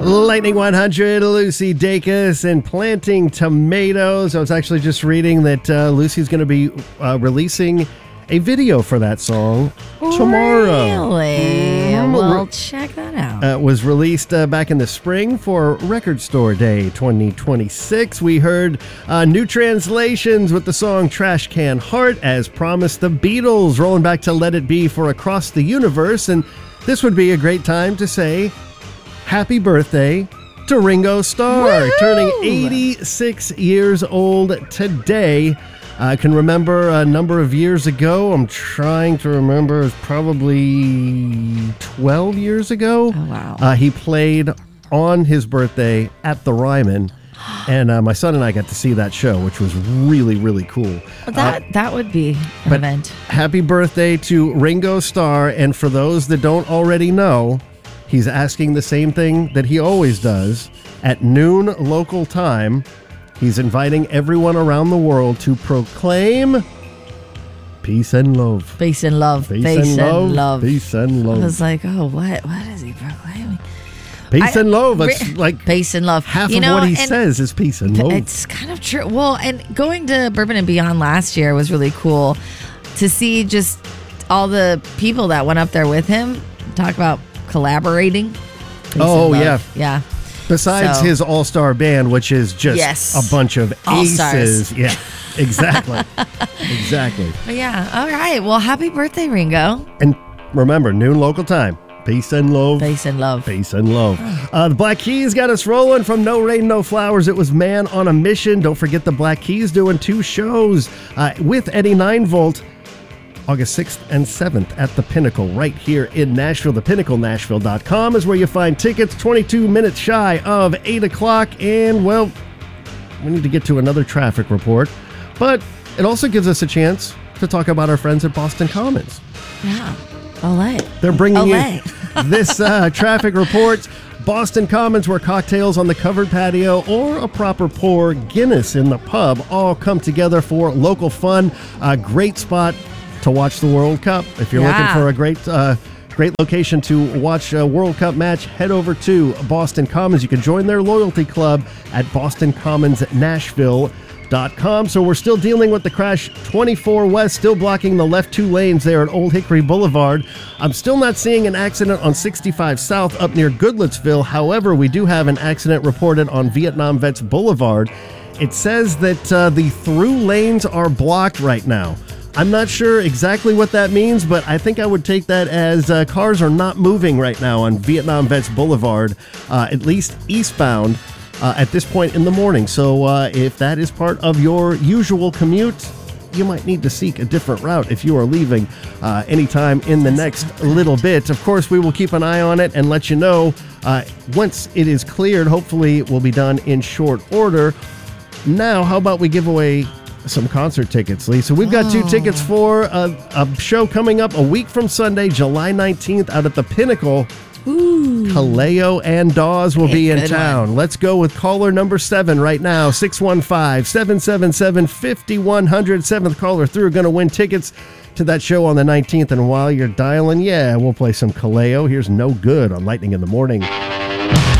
Lightning 100, Lucy Dacus, and Planting Tomatoes. I was actually just reading that Lucy's going to be releasing a video for that song tomorrow. Really? Well, check that out. It was released back in the spring for Record Store Day 2026. We heard new translations with the song Trash Can Heart, as promised. The Beatles rolling back to Let It Be for Across the Universe. And this would be a great time to say happy birthday to Ringo Starr, Woo-hoo! turning 86 years old today. I can remember a number of years ago. I'm trying to remember. It was probably 12 years ago. Oh, wow. He played on his birthday at the Ryman. And my son and I got to see that show, which was really, really cool. That would be an event. Happy birthday to Ringo Starr. And for those that don't already know, he's asking the same thing that he always does. At noon local time, he's inviting everyone around the world to proclaim peace and love. Peace and love. Peace and love. Peace and love. I was like, oh, what is he proclaiming? Peace and love. It's like peace and love. Half of what he says is peace and love. It's kind of true. Well, and going to Bourbon and Beyond last year was really cool to see just all the people that went up there with him talk about collaborating. Peace oh, and yeah. love. Yeah. Besides his all-star band, which is just a bunch of aces. Yeah, exactly. Exactly. But yeah. All right. Well, happy birthday, Ringo. And remember, noon local time. Peace and love. Peace and love. Peace and love. The Black Keys got us rolling from No Rain, No Flowers. It was Man on a Mission. Don't forget the Black Keys doing 2 shows with Eddie 9-Volt. August 6th and 7th at the Pinnacle right here in Nashville. ThePinnacleNashville.com is where you find tickets. 22 minutes shy of 8 o'clock. And, well, we need to get to another traffic report. But it also gives us a chance to talk about our friends at Boston Commons. Yeah. Olé. They're bringing you this traffic report. Boston Commons, where cocktails on the covered patio or a proper pour, Guinness in the pub, all come together for local fun. A great spot to watch the World Cup. If you're looking for a great location to watch a World Cup match, head over to Boston Commons. You can join their loyalty club at BostonCommonsNashville.com. So we're still dealing with the crash 24 West, still blocking the left 2 lanes there at Old Hickory Boulevard. I'm still not seeing an accident on 65 South up near Goodlettsville. However, we do have an accident reported on Vietnam Vets Boulevard. It says that the through lanes are blocked right now. I'm not sure exactly what that means, but I think I would take that as cars are not moving right now on Vietnam Vets Boulevard, at least eastbound at this point in the morning. So if that is part of your usual commute, you might need to seek a different route if you are leaving anytime in the next little bit. Of course, we will keep an eye on it and let you know once it is cleared. Hopefully, it will be done in short order. Now, how about we give away some concert tickets, Lee? So we've got 2 tickets for a show coming up a week from Sunday, July 19th, out at the Pinnacle. Ooh. Kaleo and Dawes will be in town. Let's go with caller number 7 right now, 615-777-5100. 7th caller through, going to win tickets to that show on the 19th. And while you're dialing, we'll play some Kaleo. Here's No Good on Lightning in the Morning.